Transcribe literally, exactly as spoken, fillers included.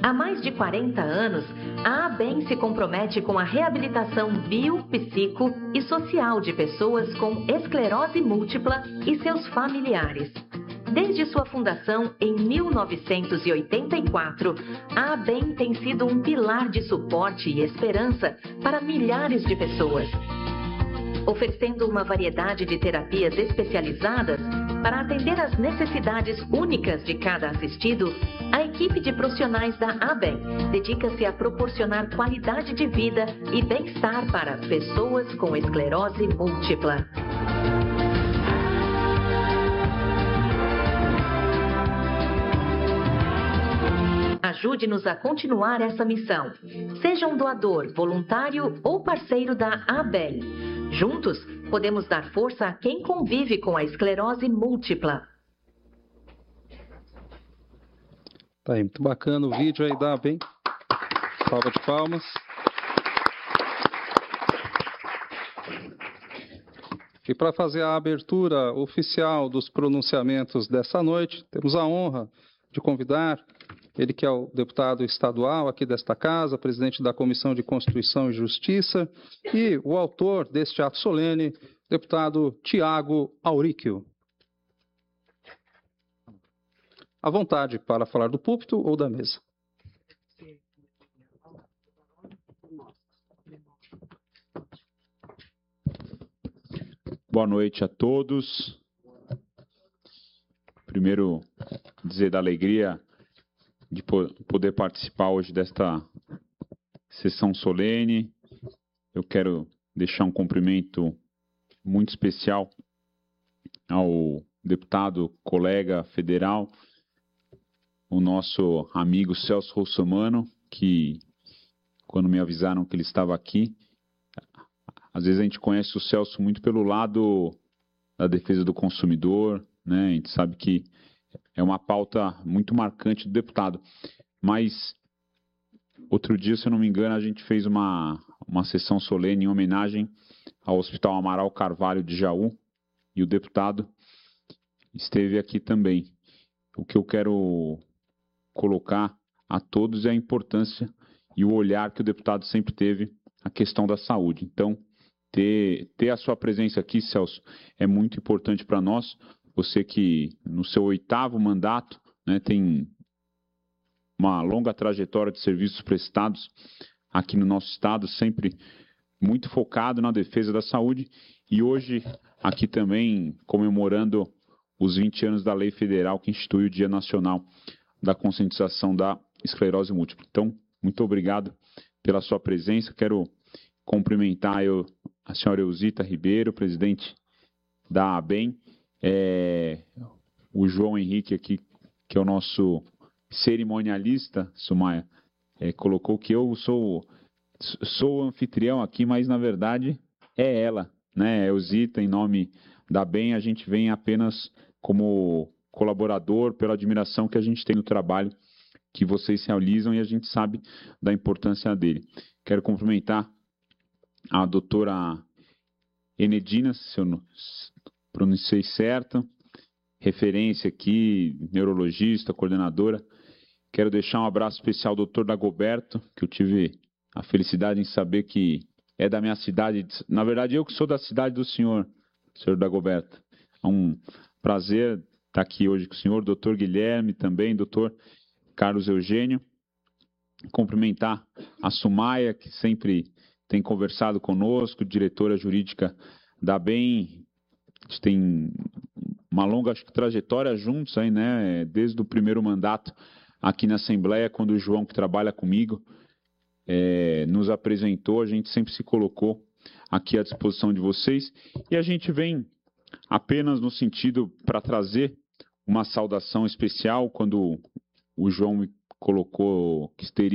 Há mais de quarenta anos, a ABEM se compromete com a reabilitação bio, psico e social de pessoas com esclerose múltipla e seus familiares. Desde sua fundação em mil novecentos e oitenta e quatro, a ABEM tem sido um pilar de suporte e esperança para milhares de pessoas, oferecendo uma variedade de terapias especializadas para atender às necessidades únicas de cada assistido. A equipe de profissionais da ABEM dedica-se a proporcionar qualidade de vida e bem-estar para pessoas com esclerose múltipla. Ajude-nos a continuar essa missão. Seja um doador, voluntário ou parceiro da ABEM. Juntos, podemos dar força a quem convive com a esclerose múltipla. Tá aí, muito bacana o vídeo aí da ABEM. Salva de palmas. E para fazer a abertura oficial dos pronunciamentos dessa noite, temos a honra de convidar ele que é o deputado estadual aqui desta casa, presidente da Comissão de Constituição e Justiça, e o autor deste ato solene, deputado Tiago Auríquio. À vontade para falar do púlpito ou da mesa. Boa noite a todos. Primeiro, dizer da alegria de poder participar hoje desta sessão solene. Eu quero deixar um cumprimento muito especial ao deputado, colega federal, o nosso amigo Celso Russomano, que, quando me avisaram que ele estava aqui, às vezes a gente conhece o Celso muito pelo lado da defesa do consumidor, né? A gente sabe que é uma pauta muito marcante do deputado. Mas, outro dia, se eu não me engano, a gente fez uma, uma sessão solene em homenagem ao Hospital Amaral Carvalho de Jaú, e o deputado esteve aqui também. O que eu quero colocar a todos é a importância e o olhar que o deputado sempre teve à questão da saúde. Então, ter, ter a sua presença aqui, Celso, é muito importante para nós. Você que, no seu oitavo mandato, né, tem uma longa trajetória de serviços prestados aqui no nosso estado, sempre muito focado na defesa da saúde, e hoje aqui também comemorando os vinte anos da Lei Federal que institui o Dia Nacional da Conscientização da Esclerose Múltipla. Então, muito obrigado pela sua presença. Quero cumprimentar eu, a senhora Elzita Ribeiro, presidente da ABEM, É, o João Henrique aqui, que é o nosso cerimonialista, Sumaia, é, colocou que eu sou, sou o anfitrião aqui, mas na verdade é ela, né? Elzita, em nome da ABEM, a gente vem apenas como colaborador, pela admiração que a gente tem no trabalho que vocês realizam e a gente sabe da importância dele. Quero cumprimentar a doutora Enedina, se eu não pronunciei certo, referência aqui, neurologista, coordenadora. Quero deixar um abraço especial ao doutor Dagoberto, que eu tive a felicidade em saber que é da minha cidade. Na verdade, eu que sou da cidade do senhor, senhor Dagoberto. É um prazer estar aqui hoje com o senhor, doutor Guilherme também, doutor Carlos Eugênio. Cumprimentar a Sumaia, que sempre tem conversado conosco, diretora jurídica da ABEM. A gente tem uma longa acho que, trajetória juntos, aí, né? Desde o primeiro mandato aqui na Assembleia, quando o João, que trabalha comigo, é, nos apresentou, a gente sempre se colocou aqui à disposição de vocês. E a gente vem apenas no sentido para trazer uma saudação especial, quando o João me colocou que teria